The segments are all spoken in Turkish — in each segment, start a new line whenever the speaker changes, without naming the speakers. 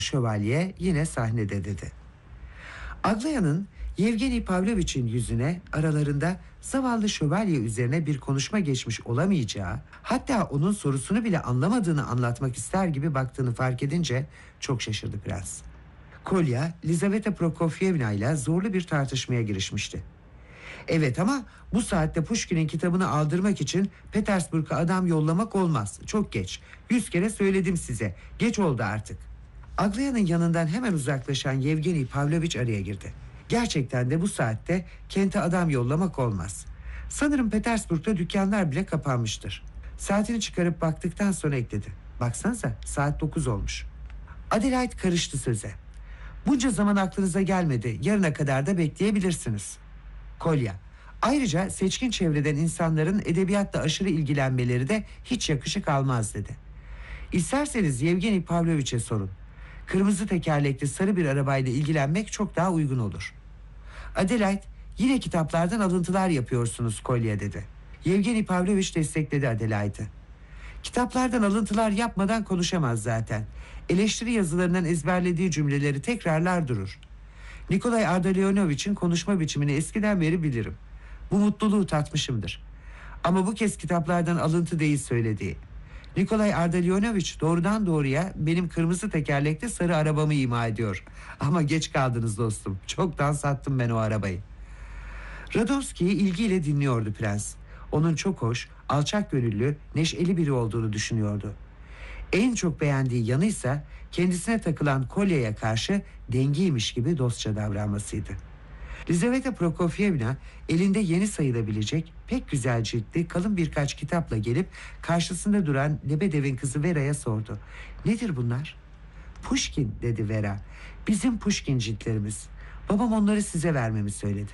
Şövalye yine sahnede dedi. Aglaya'nın Yevgeni Pavlovich'in yüzüne aralarında zavallı şövalye üzerine bir konuşma geçmiş olamayacağı, hatta onun sorusunu bile anlamadığını anlatmak ister gibi baktığını fark edince çok şaşırdı prens. Kolya, Lizaveta Prokofyevna ile zorlu bir tartışmaya girişmişti. Evet ama bu saatte Pushkin'in kitabını aldırmak için Petersburg'a adam yollamak olmaz. Çok geç. 100 kere söyledim size. Geç oldu artık. Aglaya'nın yanından hemen uzaklaşan Yevgeni Pavlovich araya girdi. Gerçekten de bu saatte kente adam yollamak olmaz. Sanırım Petersburg'da dükkanlar bile kapanmıştır. Saatini çıkarıp baktıktan sonra ekledi. Baksanıza saat 9 olmuş. Adelaide karıştı söze. Bunca zaman aklınıza gelmedi. Yarına kadar da bekleyebilirsiniz. Kolya. Ayrıca seçkin çevreden insanların edebiyatla aşırı ilgilenmeleri de hiç yakışık almaz dedi. İsterseniz Yevgeni Pavlovich'e sorun. Kırmızı tekerlekli sarı bir arabayla ilgilenmek çok daha uygun olur. Adelaide, yine kitaplardan alıntılar yapıyorsunuz Kolya dedi. Yevgeni Pavlovich destekledi Adelaide'ı. Kitaplardan alıntılar yapmadan konuşamaz zaten. Eleştiri yazılarından ezberlediği cümleleri tekrarlar durur. Nikolay Ardalionovich'in konuşma biçimini eskiden beri bilirim. Bu mutluluğu tatmışımdır. Ama bu kez kitaplardan alıntı değil söylediği. Nikolay Ardalionovich doğrudan doğruya benim kırmızı tekerlekli sarı arabamı ima ediyor. Ama geç kaldınız dostum. Çoktan sattım ben o arabayı. Radovski'yi ilgiyle dinliyordu prens. Onun çok hoş, alçak gönüllü, neşeli biri olduğunu düşünüyordu. En çok beğendiği yanıysa kendisine takılan Kolya'ya karşı dengiymiş gibi dostça davranmasıydı. Lizaveta Prokofyevna elinde yeni sayılabilecek pek güzel ciltli kalın birkaç kitapla gelip karşısında duran Lebedev'in kızı Vera'ya sordu. Nedir bunlar? Pushkin dedi Vera. Bizim Pushkin ciltlerimiz. Babam onları size vermemi söyledi.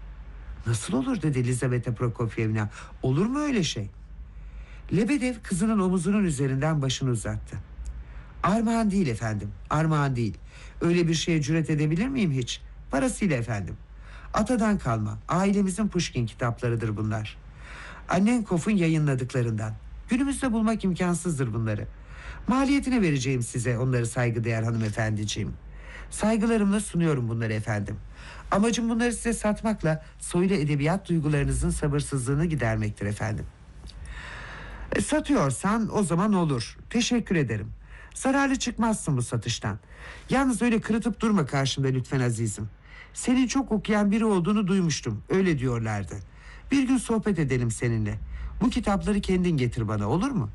Nasıl olur dedi Lizaveta Prokofyevna. Olur mu öyle şey? Lebedev kızının omuzunun üzerinden başını uzattı. Armağan değil efendim, armağan değil. Öyle bir şeye cüret edebilir miyim hiç? Parasıyla efendim. Atadan kalma, ailemizin Pushkin kitaplarıdır bunlar. Annenkov'un yayınladıklarından. Günümüzde bulmak imkansızdır bunları. Maliyetine vereceğim size onları saygıdeğer hanımefendiciğim. Saygılarımla sunuyorum bunları efendim. Amacım bunları size satmakla soylu edebiyat duygularınızın sabırsızlığını gidermektir efendim. Satıyorsan o zaman olur. Teşekkür ederim. Zararlı çıkmazsın bu satıştan. Yalnız öyle kırıtıp durma karşımda lütfen azizim. Senin çok okuyan biri olduğunu duymuştum. Öyle diyorlardı. Bir gün sohbet edelim seninle. Bu kitapları kendin getir bana, olur mu?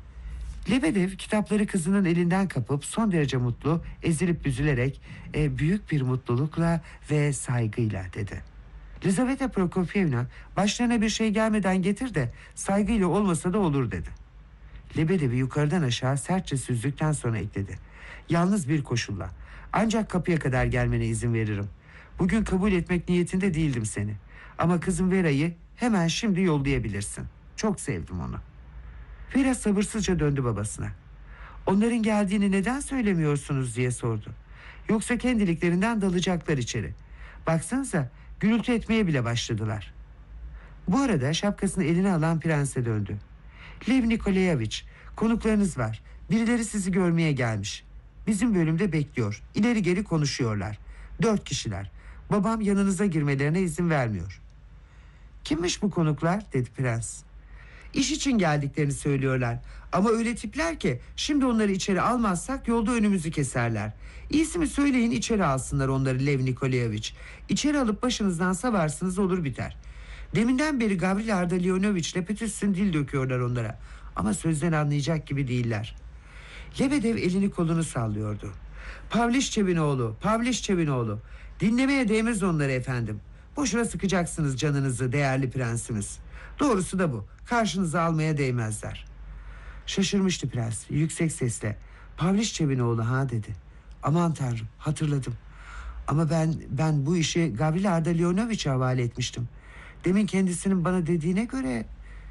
Lebedev kitapları kızının elinden kapıp son derece mutlu, ezilip büzülerek büyük bir mutlulukla ve saygıyla dedi. Lizaveta Prokofyevna başlarına bir şey gelmeden getir de saygıyla olmasa da olur dedi. Lebedev'i yukarıdan aşağı sertçe süzdükten sonra ekledi. Yalnız bir koşulla. Ancak kapıya kadar gelmene izin veririm. Bugün kabul etmek niyetinde değildim seni. Ama kızım Vera'yı hemen şimdi yollayabilirsin. Çok sevdim onu. Vera sabırsızca döndü babasına. Onların geldiğini neden söylemiyorsunuz diye sordu. Yoksa kendiliklerinden dalacaklar içeri. Baksanıza gürültü etmeye bile başladılar. Bu arada şapkasını eline alan prense döndü. Lev Nikolayevich, konuklarınız var. Birileri sizi görmeye gelmiş. Bizim bölümde bekliyor. İleri geri konuşuyorlar. 4 kişiler. Babam yanınıza girmelerine izin vermiyor. Kimmiş bu konuklar dedi prens. İş için geldiklerini söylüyorlar. Ama öyle tipler ki şimdi onları içeri almazsak yolda önümüzü keserler. İyisi mi söyleyin içeri alsınlar onları Lev Nikolayevich. İçeri alıp başınızdan savarsınız olur biter. Deminden beri Gavril Ardalionovich ile pütüssün dil döküyorlar onlara. Ama sözden anlayacak gibi değiller. Lebedev elini kolunu sallıyordu. Pavlischev'in oğlu. Dinlemeye değmez onları efendim. Boşuna sıkacaksınız canınızı değerli prensimiz. Doğrusu da bu. Karşınıza almaya değmezler. Şaşırmıştı prens yüksek sesle. Pavlischev'in oğlu ha dedi. Aman tanrım hatırladım. Ama ben bu işi Gavril Ardalionovich'e havale etmiştim. Demin kendisinin bana dediğine göre...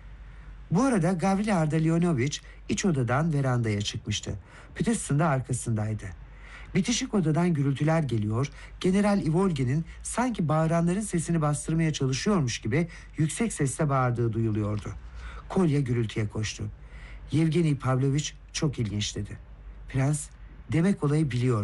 Bu arada Gavril Ardalionovich iç odadan verandaya çıkmıştı. Peterson da arkasındaydı. Bitişik odadan gürültüler geliyor, General Ivolgin'in sanki bağıranların sesini bastırmaya çalışıyormuş gibi yüksek sesle bağırdığı duyuluyordu. Kolya gürültüye koştu. Yevgeni Pavlovich çok ilginç dedi. Prens demek olayı biliyor.